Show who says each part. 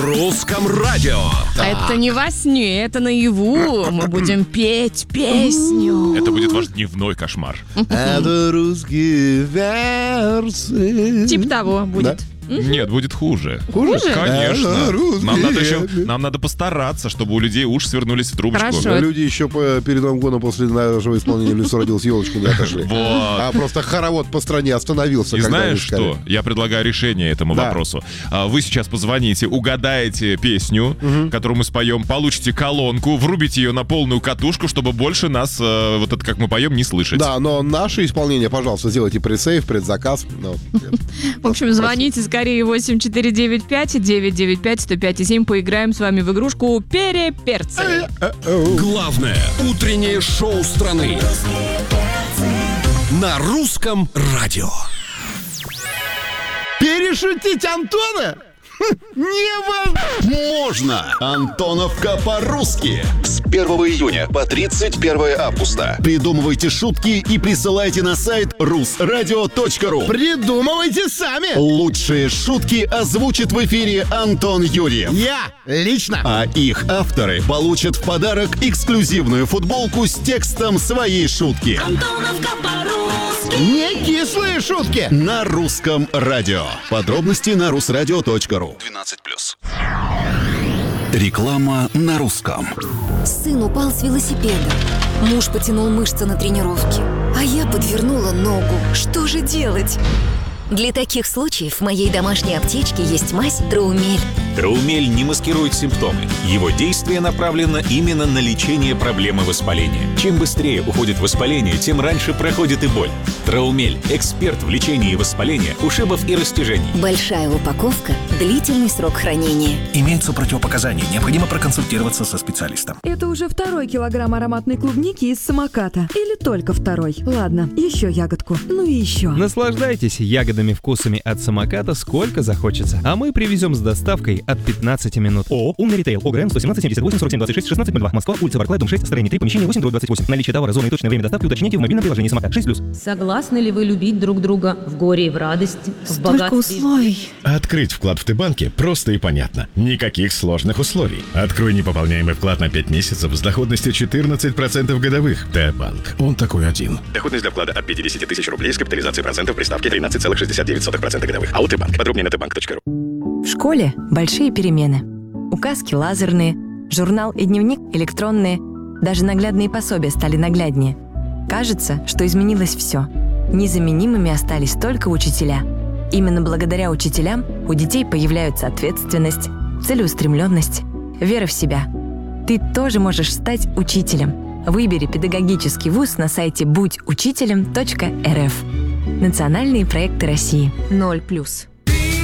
Speaker 1: Русском радио.
Speaker 2: Это не во сне, это наяву. Мы будем петь песню.
Speaker 3: Это будет ваш дневной кошмар.
Speaker 4: Это русские версы.
Speaker 2: Типа того будет.
Speaker 4: Да?
Speaker 3: Нет, будет хуже.
Speaker 2: Хуже?
Speaker 3: Конечно.
Speaker 4: русские.
Speaker 3: Нам надо постараться, чтобы у людей уши свернулись в трубочку.
Speaker 2: Хорошо.
Speaker 4: Люди еще перед Новым годом после нашего исполнения «В лесу родилась елочка» не отошли.
Speaker 3: Вот.
Speaker 4: А просто хоровод по стране остановился.
Speaker 3: И
Speaker 4: когда
Speaker 3: знаешь
Speaker 4: они сказали.
Speaker 3: что? Я предлагаю решение этому
Speaker 4: Да.
Speaker 3: вопросу. Вы сейчас позвоните, угадаете песню, которую мы споем, получите колонку, врубите ее на полную катушку, чтобы больше нас, вот это как мы поем, не слышать.
Speaker 4: Да, но наше исполнение, пожалуйста, сделайте предсейв, предзаказ.
Speaker 2: В общем, звоните скорее 8495-995-105-7. Поиграем с вами в игрушку «Переперцы».
Speaker 1: Главное утреннее шоу страны на Русском радио.
Speaker 4: Перешутить Антона?
Speaker 5: Можно! Антоновка по-русски. С 1 июня по 31 августа. Придумывайте шутки и присылайте на сайт rusradio.ru.
Speaker 4: Придумывайте сами!
Speaker 5: Лучшие шутки озвучит в эфире Антон Юрьев.
Speaker 4: Я лично!
Speaker 5: А их авторы получат в подарок эксклюзивную футболку с текстом своей шутки.
Speaker 4: Не кислые шутки!
Speaker 5: На Русском радио. Подробности на rusradio.ru. 12+. Реклама на русском.
Speaker 6: Сын упал с велосипеда. Муж потянул мышцы на тренировке. А я подвернула ногу. Что же делать? Для таких случаев в моей домашней аптечке есть мазь Траумель.
Speaker 7: Траумель не маскирует симптомы. Его действие направлено именно на лечение проблемы воспаления. Чем быстрее уходит воспаление, тем раньше проходит и боль. Траумель – эксперт в лечении воспаления, ушибов и растяжений.
Speaker 6: Большая упаковка, длительный срок хранения.
Speaker 8: Имеются противопоказания. Необходимо проконсультироваться со специалистом.
Speaker 9: Это уже 2-й килограмм ароматной клубники из самоката. Или только 2-й? Ладно, еще ягодку. Ну и еще.
Speaker 10: Наслаждайтесь ягодными вкусами от самоката сколько захочется. А мы привезем с доставкой от 15 минут. ООО «Умный ритейл». ОГРН 117 78 47 26 16 02. Москва, улица Барклай, дом 6, строение 3, помещение 8/28. Наличие товара, зона и точное время доставки уточняйте в мобильном приложении «Самокат» 6+.
Speaker 11: Согласны ли вы любить друг друга в горе и в радости, в
Speaker 9: Столько
Speaker 11: богатстве?
Speaker 9: условий.
Speaker 12: Открыть вклад в Т-банке просто и понятно. Никаких сложных условий. Открой непополняемый вклад на 5 месяцев с доходностью 14% годовых. Т-банк. Он такой один.
Speaker 13: Доходность для вклада от 50 тысяч рублей с капитализацией процентов при ставке 13,69% годовых. АО Т-банк. Подробнее на tbank.ru.
Speaker 14: В школе большие перемены. Указки лазерные, журнал и дневник электронные. Даже наглядные пособия стали нагляднее. Кажется, что изменилось все. Незаменимыми остались только учителя. Именно благодаря учителям у детей появляются ответственность, целеустремленность, вера в себя. Ты тоже можешь стать учителем. Выбери педагогический вуз на сайте будьучителем.рф. Национальные проекты России.
Speaker 6: 0+.